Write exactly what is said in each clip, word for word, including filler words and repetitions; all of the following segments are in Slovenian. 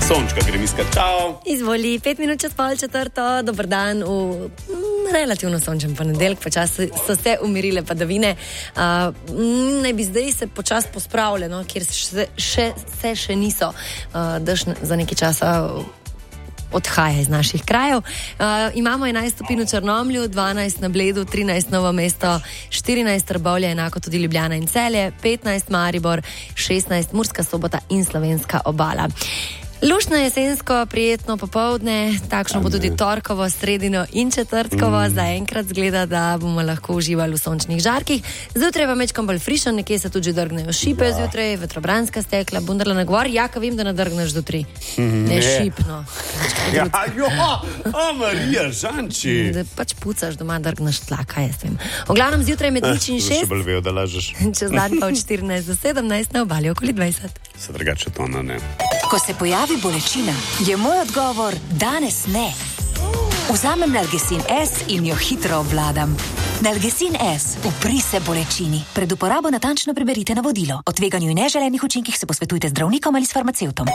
Sončka Gremiska, čau. Izvoli, pet minut čez pol četrto, dober dan v m, relativno sončen ponedeljek, počasi so se umirile padavine. Uh, naj bi zdaj se počasi pospravile, no, kjer se še, se še niso. Uh, Dež za nekaj časa odhaja iz naših krajev. Uh, imamo enajst stopinj v Črnomlju, dvanajst na Bledu, trinajst Novo mesto, štirinajst Trbovlje, enako tudi Ljubljana in Celje, petnajst Maribor, šestnajst Murska Sobota in Slovenska obala. Luštno jesensko, prijetno popoldne, takšno bo tudi torkovo, sredino in četrtkovo. Mm. Zaenkrat zgleda, da bomo lahko uživali v sončnih žarkih. Zjutraj pa mečkam bolj frišno, nekje se tudi drgnejo šipe, ja. Zjutraj vetrobranska stekla, bunderla na gor. Jaka, vem, da nadrgneš do tri. Mm, ne, ne šipno. Ja, jo, o, Marija, Žanči. Da pač pucaš doma, drgneš tla, kaj jaz vem. V glavnem zjutraj med nič in šest. Še bolj vejo, da lažeš. Čez dan pa od štirinajst do sedemnajst, na obali okoli dvajset. Se drugače to, no, ne. Ko se pojavi bolečina, je moj odgovor danes ne. Vzamem Nalgecin S in jo hitro obvladam. Nalgecin S, upri se bolečini. Pred uporabo natančno preberite navodilo. O tveganju in neželenih učinkih se posvetujte z zdravnikom ali s farmacevtom.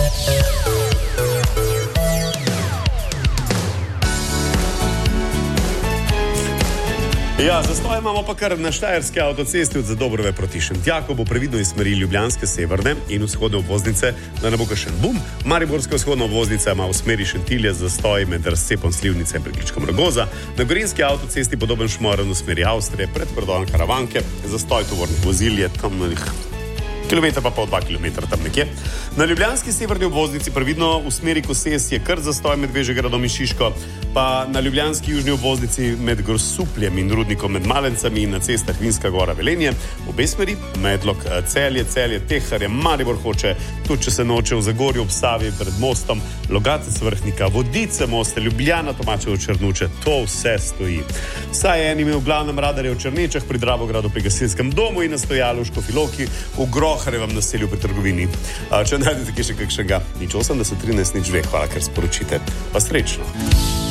Ja, zastoj imamo pa kar na štajerski avtocesti od Zadobrove proti Šentjaku, bo previdno iz smeri ljubljanske severne in vzhodne obvoznice, da ne bo kakšen bum. Mariborska vzhodna obvoznica ima v smeri Šentilje zastoj med razcepom Slivnice in priključkom Rogoza. Na gorenjski avtocesti podoben šmoren v smeri Avstrije pred predorom Karavanke, zastoj tovornih vozil je tam na njih kilometer pa pol dva kilometra tam nekje. Na ljubljanski severni obvoznici previdno v smeri Koses je kar zastoj med Bežigradom in Šiško, pa na ljubljanski južni obvoznici med Grosupljem in Rudnikom med Malencami in na cestah Vinska Gora Velenje, obe smeri, Medlog Celje, Celje, Teharje, Maribor Hoče, tudi če se noče v Zagorju ob Savi pred mostom, Logatec Vrhnika, Vodice Moste, Ljubljana, Tomačevo Črnuče, to vse stoji. Vsaj en imel v glavnem radarje v Črnečah pri Dravogradu pri gasilskem domu in na stojalu v Škofji v Groharjevem naselju pri trgovini. A, če najdete kje še kakšnega, nič osemdeset trinajst nič dve, hvala, ker sporočite. Pa srečno.